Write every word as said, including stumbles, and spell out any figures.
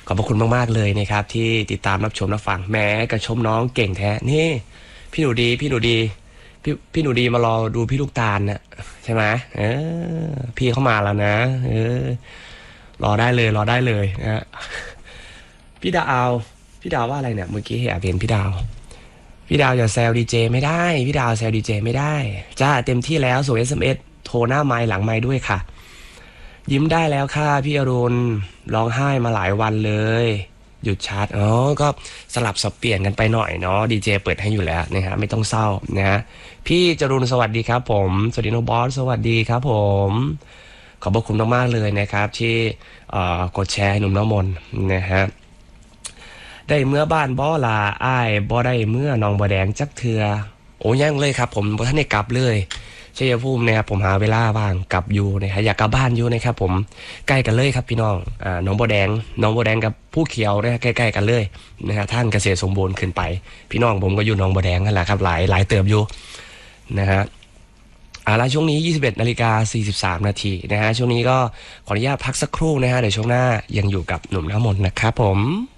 ขอบพระคุณมากๆเลยนะครับที่ติดตามรับชมรับฟังแม้กระชมน้องเก่งแท้นี่พี่หนูดีพี่หนูดีพี่พี่หนูดีมารอดูพี่ลูกตาลนะใช่ไหมเออพี่เข้ามาแล้วนะเออรอได้เลยรอได้เลยนะพี่ดาวพี่ดาวว่าอะไรเนี่ยเมื่อกี้แอบเห็นพี่ดาวพี่ดาวอย่าแซวดีเจไม่ได้พี่ดาวแซวดีเจไม่ได้จ้าเต็มที่แล้วส่ง เอส เอ็ม เอส โทรหน้าไมค์หลังไมค์ด้วยค่ะยิ้มได้แล้วค่ะพี่อรุณร้องไห้มาหลายวันเลยหยุดชาร์จอ๋อก็สลับสับเปลี่ยนกันไปหน่อยเนาะดีเจเปิดให้อยู่แล้วนะฮะไม่ต้องเศร้านะฮะพี่จรุณสวัสดีครับผมสวัสดีน้องบอสสวัสดีครับผมขอบพระคุณมากๆเลยนะครับที่เอ่อกดแชร์ให้หนุ่มน้ำมนต์นะฮะได้เมื่อบ้านบ่ลาอ้ายบ่ได้เมื่อน้องบ่แดงจักเทือโอ้ยังเลยครับผมบ่ทันได้กลับเลยชัยภูมินะครับผมหาเวลาว่างกลับอยู่นะฮะอยากกลับบ้านอยู่นะครับผมใกล้กันเลยครับพี่น้องอ่าหนองบัวแดงหนองบัวแดงกับผู้เขียวนะฮะใกล้ๆกันเลยนะฮะท่านเกษตรสมบูรณ์ขึ้นไปพี่น้องผมก็อยู่หนองบัวแดงนั่นแหละครับหลายหลายเติบอยู่นะฮะอ่าแล้วช่วงนี้ยี่สิบเอ็ดนาฬิกาสี่สิบสามนาทีนะฮะช่วงนี้ก็ขออนุญาตพักสักครู่นะฮะเดี๋ยวช่วงหน้ายังอยู่กับหนุ่มน้ำมนต์นะครับผม